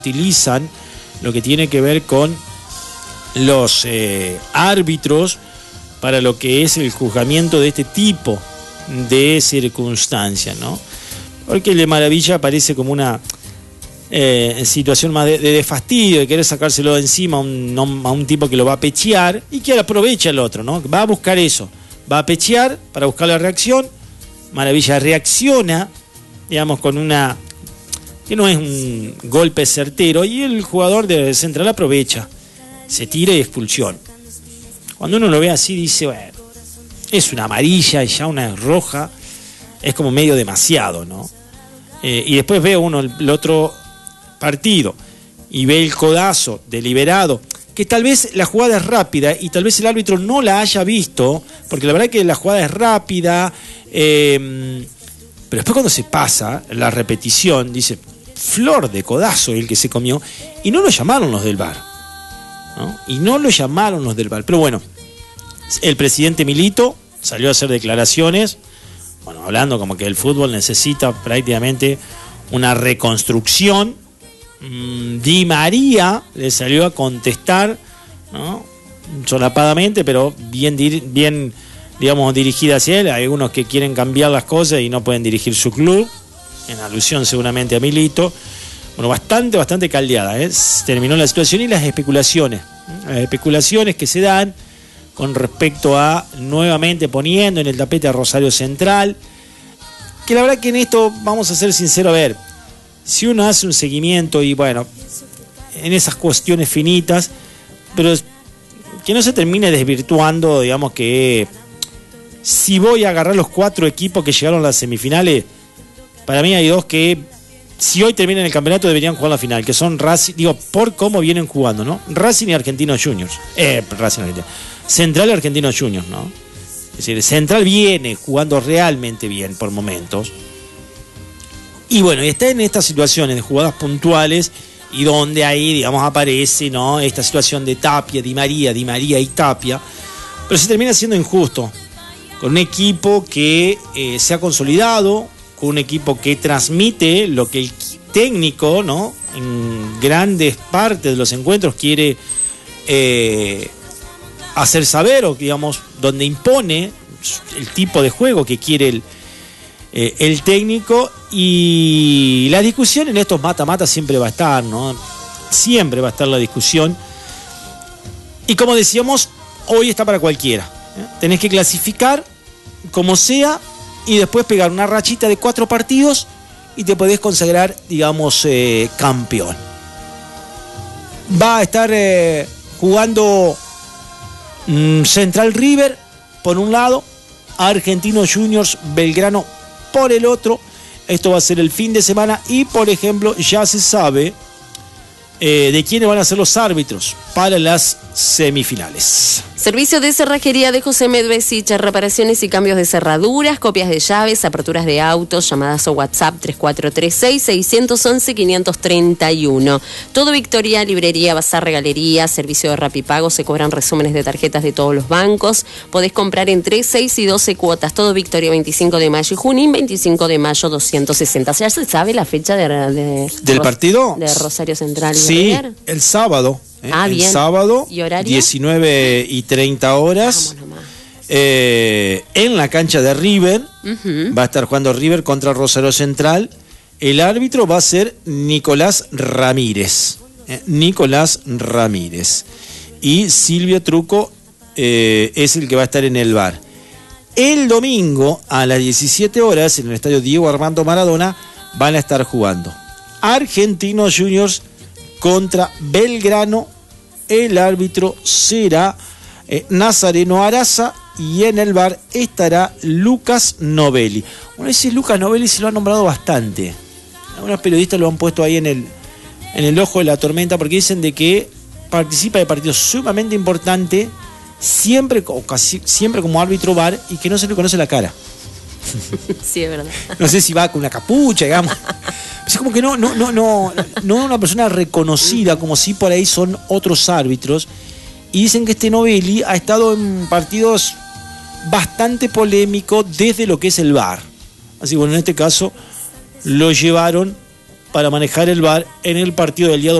utilizan lo que tiene que ver con los árbitros para lo que es el juzgamiento de este tipo de circunstancias, ¿no? Porque el de Maravilla parece como una situación más de fastidio, de querer sacárselo de encima a un tipo que lo va a pechear y que aprovecha el otro, ¿no? Va a buscar eso, va a pechear para buscar la reacción. Maravilla reacciona, digamos, con una que no es un golpe certero, y el jugador de Central aprovecha, se tira y expulsión. Cuando uno lo ve así dice, bueno, es una amarilla y ya una roja es como medio demasiado, ¿no? Y después ve uno el otro partido y ve el codazo deliberado, que tal vez la jugada es rápida y tal vez el árbitro no la haya visto, porque la verdad es que la jugada es rápida, pero después cuando se pasa la repetición dice, flor de codazo el que se comió, y no lo llamaron los del VAR, ¿no? Y no lo llamaron los del VAR. Pero bueno, el presidente Milito salió a hacer declaraciones, bueno, hablando como que el fútbol necesita prácticamente una reconstrucción. Di María le salió a contestar, ¿no? Solapadamente, pero bien, digamos, dirigida hacia él. Hay algunos que quieren cambiar las cosas y no pueden dirigir su club, en alusión seguramente a Milito. Bueno, bastante caldeada, ¿eh? Terminó la situación y las especulaciones que se dan con respecto a nuevamente poniendo en el tapete a Rosario Central, que la verdad que en esto, vamos a ser sinceros, a ver, si uno hace un seguimiento y bueno, en esas cuestiones finitas, pero que no se termine desvirtuando, digamos, que si voy a agarrar los 4 equipos que llegaron a las semifinales, para mí hay 2 que si hoy terminan el campeonato deberían jugar la final, que son Racing, digo, por cómo vienen jugando, ¿no? Racing y Argentinos Juniors. Racing Argentino. Central y Argentinos Juniors, ¿no? Es decir, Central viene jugando realmente bien por momentos. Y bueno, y está en estas situaciones de jugadas puntuales y donde ahí, digamos, aparece, ¿no? Esta situación de Tapia, Di María y Tapia. Pero se termina siendo injusto con un equipo que se ha consolidado, con un equipo que transmite lo que el técnico, ¿no? En grandes partes de los encuentros quiere hacer saber, o digamos, donde impone el tipo de juego que quiere el técnico. Y la discusión en estos mata-mata siempre va a estar, ¿no? Siempre va a estar la discusión. Y como decíamos, hoy está para cualquiera, ¿eh? Tenés que clasificar como sea y después pegar una rachita de 4 partidos y te podés consagrar, digamos, campeón. Va a estar jugando Central River por un lado, Argentinos Juniors Belgrano por el otro. Esto va a ser el fin de semana y, por ejemplo, ya se sabe de quiénes van a ser los árbitros para las semifinales. Servicio de cerrajería de José Medvesich, reparaciones y cambios de cerraduras, copias de llaves, aperturas de autos, llamadas o WhatsApp 3436-611-531. Todo Victoria, librería, bazar, regalería, servicio de Rapipago, se cobran resúmenes de tarjetas de todos los bancos. Podés comprar en 3, 6 y 12 cuotas. Todo Victoria, 25 de mayo y Junín, 25 de mayo, 260. ¿Ya se sabe la fecha del partido? De Rosario Central. Sí, el sábado. El bien. Sábado, ¿Y horario? 19:30 en la cancha de River. Va a estar jugando River contra Rosario Central. El árbitro va a ser Nicolás Ramírez. Y Silvio Truco es el que va a estar en el VAR. El domingo a las 17 horas en el estadio Diego Armando Maradona van a estar jugando Argentinos Juniors contra Belgrano. El árbitro será Nazareno Araza y en el VAR estará Lucas Novelli. Bueno, ese Lucas Novelli se lo han nombrado bastante. Algunos periodistas lo han puesto ahí en el ojo de la tormenta porque dicen de que participa de partidos sumamente importantes, siempre o casi siempre como árbitro VAR, y que no se le conoce la cara. Sí, es verdad. No sé si va con una capucha, digamos. Es como que no una persona reconocida, como si por ahí son otros árbitros. Y dicen que este Novelli ha estado en partidos bastante polémicos desde lo que es el VAR. Así que bueno, en este caso lo llevaron para manejar el VAR en el partido del día